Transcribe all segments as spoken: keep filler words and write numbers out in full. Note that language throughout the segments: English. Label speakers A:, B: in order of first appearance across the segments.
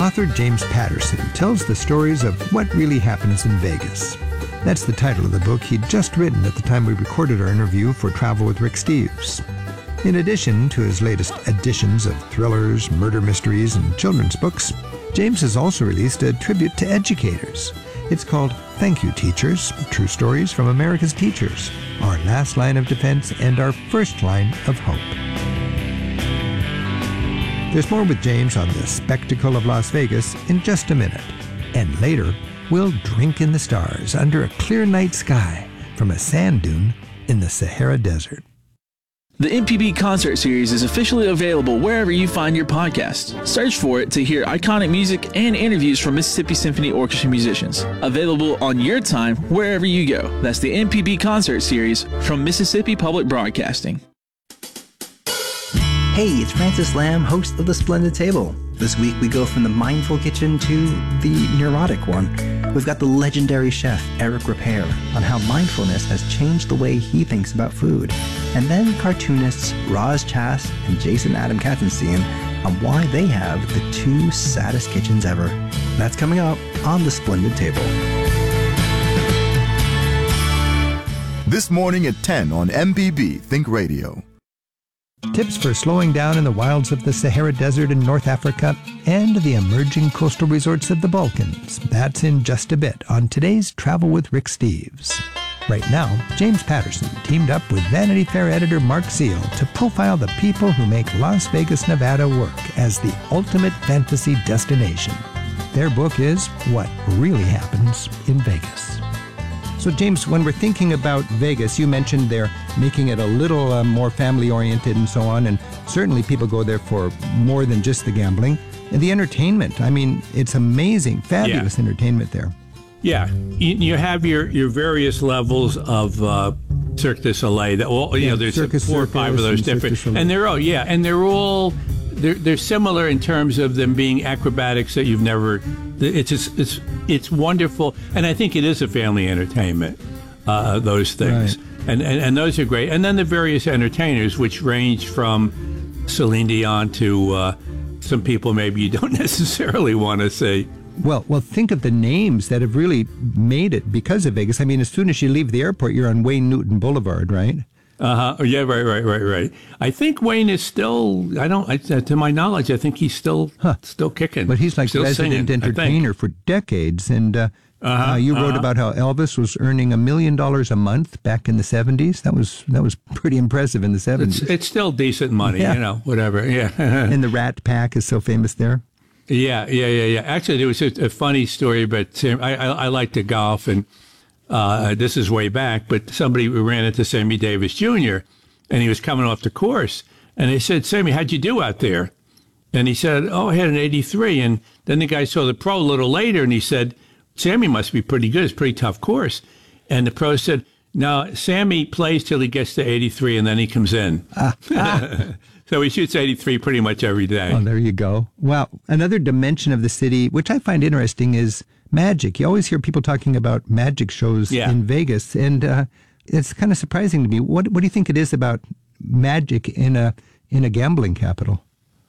A: Author James Patterson tells the stories of what really happens in Vegas. That's the title of the book he'd just written at the time we recorded our interview for Travel with Rick Steves. In addition to his latest editions of thrillers, murder mysteries, and children's books, James has also released a tribute to educators. It's called Thank You Teachers, True Stories from America's Teachers, Our Last Line of Defense and Our First Line of Hope. There's more with James on the spectacle of Las Vegas in just a minute. And later, we'll drink in the stars under a clear night sky from a sand dune in the Sahara Desert.
B: The M P B Concert Series is officially available wherever you find your podcast. Search for it to hear iconic music and interviews from Mississippi Symphony Orchestra musicians. Available on your time wherever you go. That's the M P B Concert Series from Mississippi Public Broadcasting.
C: Hey, it's Francis Lamb, host of The Splendid Table. This week we go from the mindful kitchen to the neurotic one. We've got the legendary chef Eric Ripert on how mindfulness has changed the way he thinks about food. And then cartoonists Roz Chast and Jason Adam Katzenstein on why they have the two saddest kitchens ever. That's coming up on The Splendid Table.
D: This morning at ten on M P B Think Radio.
A: Tips for slowing down in the wilds of the Sahara Desert in North Africa and the emerging coastal resorts of the Balkans. That's in just a bit on today's Travel with Rick Steves. Right now, James Patterson teamed up with Vanity Fair editor Mark Seal to profile the people who make Las Vegas, Nevada work as the ultimate fantasy destination. Their book is What Really Happens in Vegas. So, James, when we're thinking about Vegas, you mentioned they're making it a little uh, more family-oriented and so on, and certainly people go there for more than just the gambling. And the entertainment, I mean, it's amazing, fabulous yeah. entertainment there.
E: Yeah, you, you have your, your various levels of uh, Cirque du Soleil. That all, you yeah, know, there's Circus, four or five of those and different, and they're all yeah, and they're all they're they're similar in terms of them being acrobatics that you've never. It's just, it's it's wonderful, and I think it is a family entertainment. Uh, those things, right. and, and and those are great. And then the various entertainers, which range from Celine Dion to uh, some people maybe you don't necessarily want to see.
A: Well, well, think of the names that have really made it because of Vegas. I mean, as soon as you leave the airport, you're on Wayne Newton Boulevard, right?
E: Uh huh. Yeah, right, right, right, right. I think Wayne is still. I don't. I, to my knowledge, I think he's still huh. still kicking.
A: But he's like
E: still
A: resident
E: singing,
A: entertainer for decades, and uh, uh-huh, uh, you wrote
E: uh-huh.
A: about how Elvis was earning a million dollars a month back in the seventies. That was that was pretty impressive in the seventies.
E: It's, it's still decent money, yeah. you know. Whatever. Yeah.
A: And the Rat Pack is so famous there.
E: Yeah, yeah, yeah, yeah. Actually, there was a, a funny story, but I, I, I like to golf, and uh, this is way back, but somebody ran into Sammy Davis Junior, and he was coming off the course, and they said, Sammy, how'd you do out there? And he said, oh, I had an eighty-three, and then the guy saw the pro a little later, and he said, Sammy must be pretty good. It's a pretty tough course. And the pro said, no, Sammy plays till he gets to eighty-three, and then he comes in. Ah, ah. So he shoots eighty-three pretty much every day.
A: Oh, there you go. Well, another dimension of the city, which I find interesting, is magic. You always hear people talking about magic shows yeah. in Vegas, and uh, it's kind of surprising to me. What What do you think it is about magic in a in a gambling capital?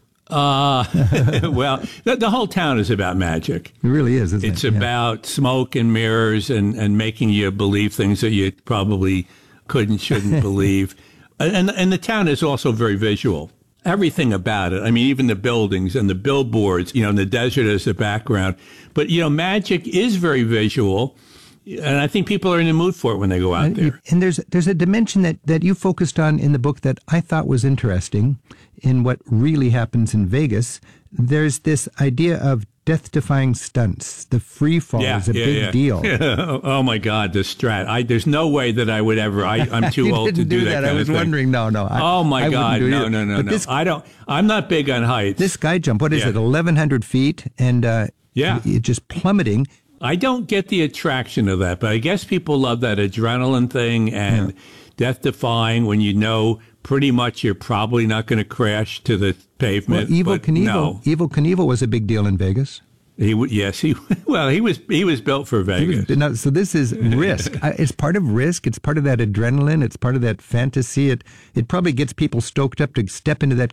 E: Uh, well, the, the whole town is about magic.
A: It really is, isn't
E: it's
A: it?
E: It's about yeah. smoke and mirrors and, and making you believe things that you probably couldn't, shouldn't believe. And and the town is also very visual. Everything about it. I mean, even the buildings and the billboards, you know, and the desert as the background. But, you know, magic is very visual. And I think people are in the mood for it when they go out there.
A: And there's there's a dimension that, that you focused on in the book that I thought was interesting in what really happens in Vegas. There's this idea of death-defying stunts. The free fall
E: yeah,
A: is a
E: yeah,
A: big
E: yeah.
A: deal.
E: Yeah. Oh, my God, the Strat. I, there's no way that I would ever, I, I'm too old to do,
A: do
E: that,
A: that
E: kind
A: I was
E: of thing.
A: wondering, no, no. I,
E: oh, my
A: I
E: God,
A: do
E: no,
A: either.
E: no, no,
A: but
E: no.
A: This,
E: I don't, I'm not big on heights.
A: This sky jump, what is
E: yeah.
A: it, eleven hundred feet? And uh,
E: yeah.
A: it just plummeting.
E: I don't get the attraction of that, but I guess people love that adrenaline thing and yeah. death-defying when you know pretty much you're probably not going to crash to the pavement.
A: Well, Evel
E: but
A: Knievel,
E: no.
A: Evel Knievel was a big deal in Vegas.
E: He yes, he well, he was he was built for Vegas.
A: Was, no, so this is risk. It's part of risk. It's part of that adrenaline. It's part of that fantasy. It it probably gets people stoked up to step into that